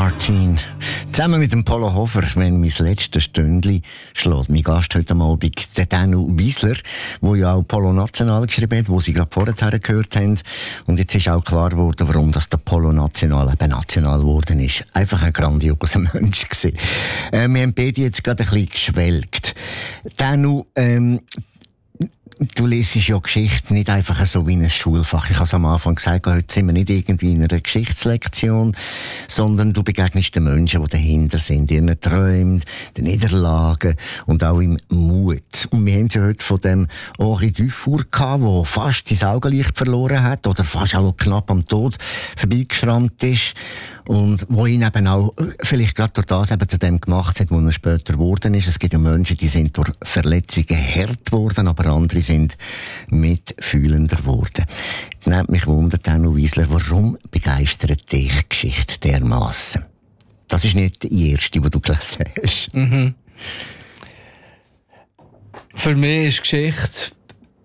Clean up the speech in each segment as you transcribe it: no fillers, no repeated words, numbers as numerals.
Martin. Zusammen mit dem Polo Hofer, wenn mein letztes Stündchen schlägt. Mein Gast heute Abend, der Danu Wiesler, der ja auch Polo National geschrieben hat, wo Sie gerade vorher gehört haben. Und jetzt ist auch klar geworden, warum das der Polo National eben national geworden ist. Einfach ein grandioser Mensch gewesen. Wir haben beide jetzt gerade ein bisschen geschwelgt. Danu, du lesest ja Geschichte nicht einfach so wie ein Schulfach. Ich habe es am Anfang gesagt, heute sind wir nicht irgendwie in einer Geschichtslektion, sondern du begegnest den Menschen, die dahinter sind, ihren Träumen, den Niederlagen und auch im Mut. Und wir haben ja heute von dem Henri Dufour gehabt, der fast sein Augenlicht verloren hat oder fast auch knapp am Tod vorbeigeschrammt ist. Und wo ihn eben auch vielleicht gerade durch das eben zu dem gemacht hat, wo er später geworden ist. Es gibt ja Menschen, die sind durch Verletzungen hart geworden, aber andere sind mitfühlender geworden. Nehmt mich Wunder, Danu Wiesler, warum begeistert dich Geschichte dermassen? Das ist nicht die erste, die du gelesen hast. Mhm. Für mich ist Geschichte,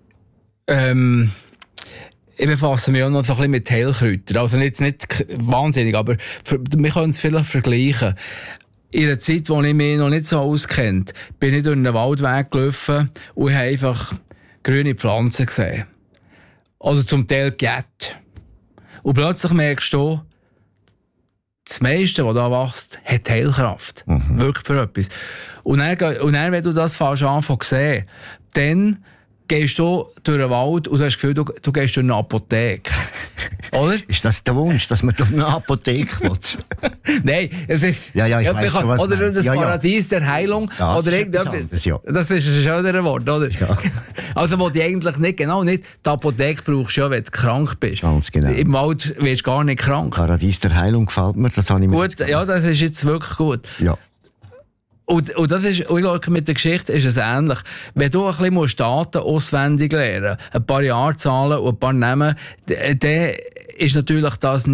ich befasse mich auch noch so ein bisschen mit Heilkräutern. Also nicht wahnsinnig, aber wir können es vielleicht vergleichen. In einer Zeit, wo ich mich noch nicht so auskenne, bin ich durch einen Waldweg gelaufen und habe einfach grüne Pflanzen gesehen. Also zum Teil Gett. Und plötzlich merkst du, das meiste, was da wächst, hat Heilkraft. Mhm. Wirklich für etwas. Und dann, wenn du das fast anfängst zu sehen, dann gehst du durch den Wald und du hast das Gefühl, du gehst durch eine Apotheke. Oder? Ist das der Wunsch, dass man durch eine Apotheke will? Nein, es ist... Ja, ich weiss schon, was oder das Paradies der Heilung. Das oder ist etwas anderes, ja. Das ist ein schöneres Wort, oder? Ja. Also, wo du eigentlich nicht, die Apotheke brauchst, ja, wenn du krank bist. Ganz genau. Im Wald wirst du gar nicht krank. Paradies der Heilung gefällt mir, das habe ich mir gut, ja, das ist jetzt wirklich gut. Ja. Und das ist, ich glaube, mit der Geschichte ist es ähnlich. Wenn du ein bisschen Daten auswendig lernen musst, ein paar Jahrzahlen und ein paar Namen, dann ist natürlich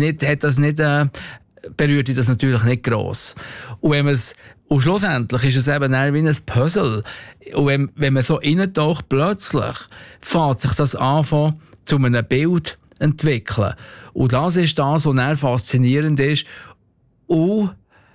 berührt dich das natürlich nicht gross. Und schlussendlich ist es eben eher wie ein Puzzle. Und wenn man so reintaucht, plötzlich fängt sich das an, zu einem Bild entwickeln. Und das ist das, was eher faszinierend ist. Und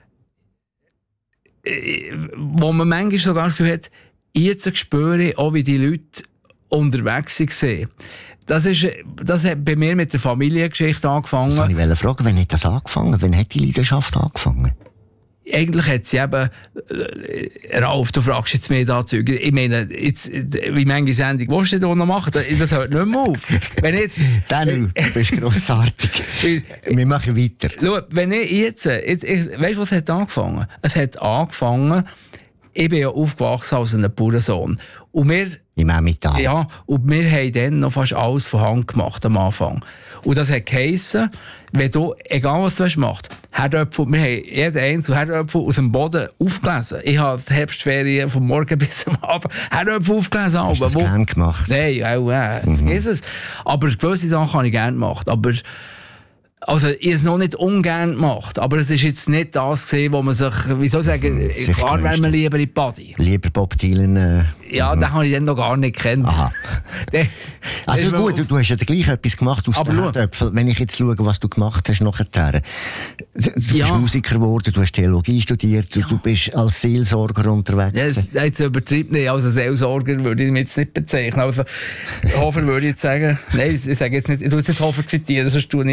wo man manchmal sogar das Gefühl hat, jetzt spüre ich auch, wie die Leute unterwegs waren. Das hat bei mir mit der Familiengeschichte angefangen. Das wollte ich fragen, wann hat das angefangen? Wann hat die Leidenschaft angefangen? Eigentlich hat sie eben, Ralf, du fragst jetzt mehr dazu. Ich meine, jetzt, wie manche Sendung willst du da noch machen? Das hört nicht mehr auf. Wenn jetzt, Danu, du bist grossartig. Wir machen weiter. Schau, wenn ich jetzt weißt du, was hat angefangen? Es hat angefangen, ich bin ja aufgewachsen als ein Bauernsohn. Und wir, im Emmental. Ja, und wir haben dann noch fast alles von Hand gemacht am Anfang. Und das hat geheissen, wenn du, egal was du machst, Herdöpfel, wir haben jeden einzelnen Herdöpfel aus dem Boden aufgelesen. Ich habe die Herbstferien vom Morgen bis zum Abend Herdöpfel aufgelesen. Hast du das gern gemacht? Nein, vergiss es. Aber gewisse Sachen habe ich gerne gemacht. Aber also, ich habe es noch nicht ungern gemacht, aber es ist jetzt nicht das gesehen, wo man sich, wie soll ich sagen, klar wäre man lieber in die Body. Lieber Bob Dylan. Ja, den habe ich dann noch gar nicht gekannt. Aha. Also gut, du hast ja gleich etwas gemacht aus den Herdöpfeln. Wenn ich jetzt schaue, was du gemacht hast nachher. Du bist Musiker geworden, du hast Theologie studiert, du bist als Seelsorger unterwegs. Ja, jetzt übertreibt nicht. Also Seelsorger würde ich mich jetzt nicht bezeichnen. Also Hofer würde ich jetzt sagen, nein, ich sage jetzt nicht, ich tue jetzt nicht Hofer zitieren, sonst tue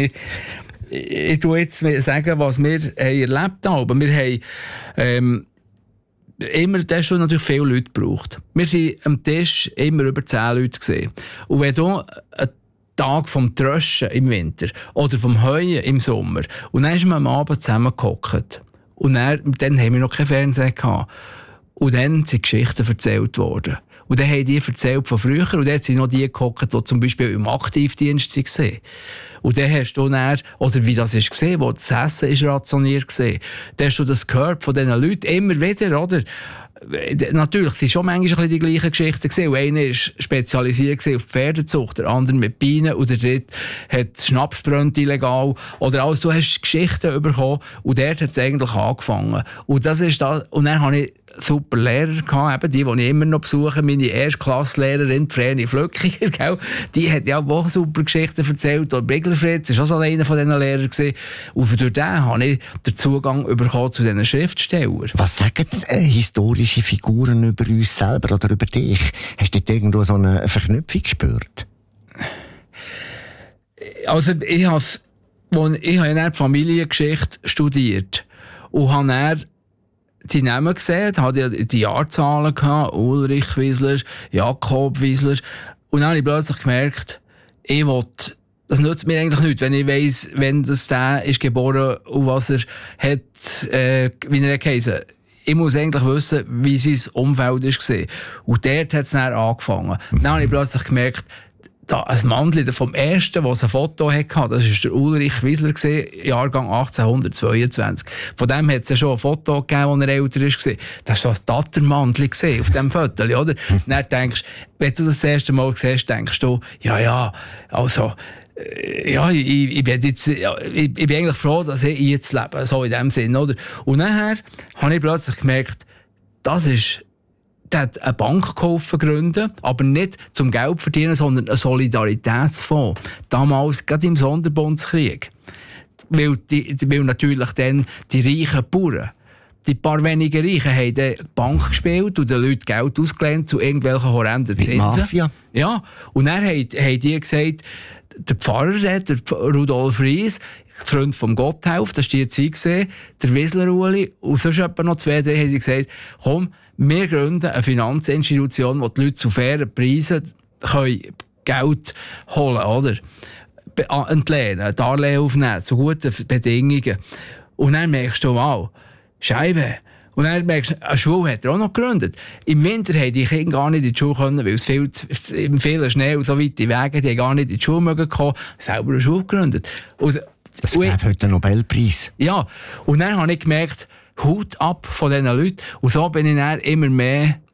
ich tue jetzt sagen, was wir erlebt haben. Wir haben immer, das schon natürlich viele Leute gebraucht. Wir waren am Tisch immer über 10 Leute gesehen. Und wenn du einen Tag vom Tröschen im Winter oder vom Heuen im Sommer und dann ist man am Abend zusammengehockt und dann haben wir noch kein Fernsehen gehabt. Und dann sind Geschichten erzählt worden. Und dann haben die erzählt von früher und dann sind noch die gehockt, die zum Beispiel im Aktivdienst waren. Und dann hast du dann, oder wie das ist gesehen, wo das Essen ist rationiert gesehen, dann hast du das gehört von diesen Leuten immer wieder, oder? natürlich, es waren schon manchmal ein bisschen die gleichen Geschichten gewesen. Und einer war spezialisiert auf die Pferdezucht, der andere mit Bienen und der dritte hat Schnaps brennt illegal. Oder alles, du hast Geschichten bekommen und dort hat es eigentlich angefangen. Und das ist das. Und dann habe ich super Lehrer gehabt, eben die ich immer noch besuche, meine Erstklasslehrerin, Vreni Flöckiger, gell? Die hat ja auch super Geschichten erzählt. Und Bigler Fritz war auch so einer von diesen Lehrern gewesen. Und durch den habe ich den Zugang bekommen zu diesen Schriftstellern. Was sagen historische Figuren über uns selber oder über dich? Hast du dort irgendwo so eine Verknüpfung gespürt? Also ich habe dann die Familiengeschichte studiert und habe dann die Namen gesehen, hatte die Jahrzahlen gehabt, Ulrich Wiesler, Jakob Wiesler. Und dann habe ich plötzlich gemerkt, das nützt mir eigentlich nichts, wenn ich weiss, wenn der ist geboren und was er hat, wie er geheißen. Ich muss eigentlich wissen, wie sein Umfeld war. Und dort hat es dann angefangen. Dann habe ich plötzlich gemerkt, da ein Mandel vom ersten, das ein Foto hatte, das war der Ulrich Wiesler, Jahrgang 1822. Von dem hat es ja schon ein Foto gegeben, als er älter war. Das war so ein Tattermandel auf diesem Foto, oder? Dann denkst du, wenn du das erste Mal siehst, denkst du, also, ich bin eigentlich froh, dass ich jetzt lebe, so in dem Sinn, oder? Und nachher habe ich plötzlich gemerkt, der hat eine Bank gründen, aber nicht zum Geld verdienen, sondern einen Solidaritätsfonds. Damals, gerade im Sonderbundskrieg. Weil natürlich dann die reichen Bauern, die paar wenigen Reichen, haben die Bank gespielt und den Leuten Geld ausgelehnt zu irgendwelchen horrenden Zinsen. Mafia. Ja, und dann haben die gesagt, der Pfarrer, der Rudolf Ries, Freund vom Gotthelf, das war die Zeit gesehen, der Wiesler Uli, und sonst etwa noch 2, 3 haben sie gesagt, komm, wir gründen eine Finanzinstitution, wo die Leute zu fairen Preisen Geld holen können, oder? Entlehnen, Darlehen aufnehmen, zu guten Bedingungen. Und dann merkst du, wow, Scheibe. Und dann merkst du, eine Schule hat er auch noch gegründet. Im Winter haben die Kinder gar nicht in die Schule können, weil es viel Schnee und so weite Wege, die haben gar nicht in die Schule mögen kommen, selber eine Schule gegründet. Das gäbe heute einen Nobelpreis. Ja, und dann habe ich gemerkt, Hut ab von diesen Leuten. Und so bin ich dann immer mehr